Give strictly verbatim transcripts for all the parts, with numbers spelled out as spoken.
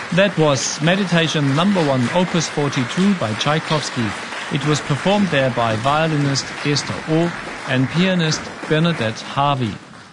That was Meditation number one, opus forty-two by Tchaikovsky. It was performed there by violinist Esther O and pianist Bernadette Harvey.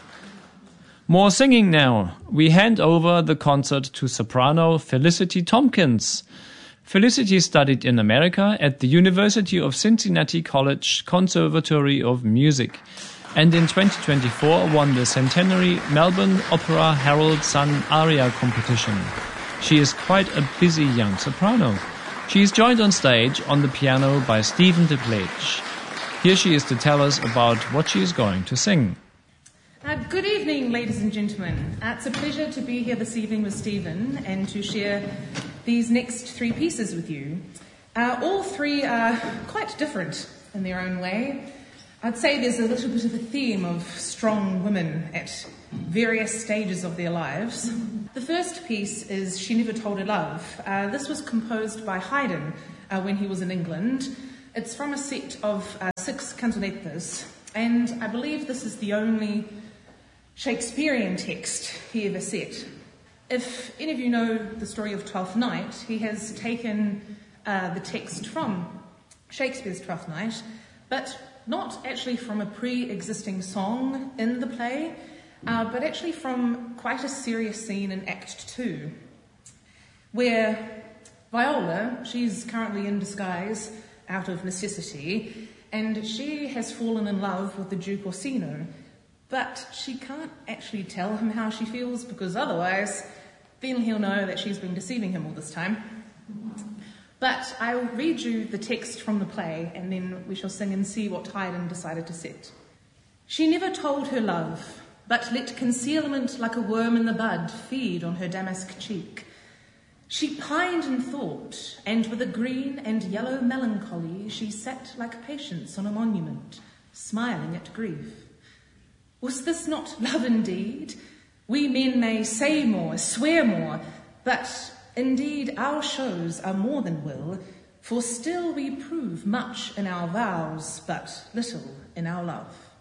More singing now. We hand over the concert to soprano Felicity Tompkins. Felicity studied in America at the University of Cincinnati College Conservatory of Music, and in twenty twenty-four won the centenary Melbourne Opera Harold Sun Aria competition. She is quite a busy young soprano. She is joined on stage on the piano by Stephen DePledge. Here she is to tell us about what she is going to sing. Uh, good evening, ladies and gentlemen. Uh, it's a pleasure to be here this evening with Stephen and to share these next three pieces with you. Uh, all three are quite different in their own way. I'd say there's a little bit of a theme of strong women at various stages of their lives. The first piece is She Never Told Her Love. Uh, this was composed by Haydn uh, when he was in England. It's from a set of uh, six canzonettas, and I believe this is the only Shakespearean text he ever set. If any of you know the story of Twelfth Night, he has taken uh, the text from Shakespeare's Twelfth Night, but not actually from a pre-existing song in the play, uh, but actually from quite a serious scene in Act Two, where Viola, she's currently in disguise out of necessity, and she has fallen in love with the Duke Orsino, but she can't actually tell him how she feels, because otherwise then he'll know that she's been deceiving him all this time. But I'll read you the text from the play, and then we shall sing and see what Haydn decided to set. She never told her love, but let concealment like a worm in the bud feed on her damask cheek. She pined in thought, and with a green and yellow melancholy she sat like Patience on a monument, smiling at grief. Was this not love indeed? We men may say more, swear more, but indeed our shows are more than will, for still we prove much in our vows, but little in our love.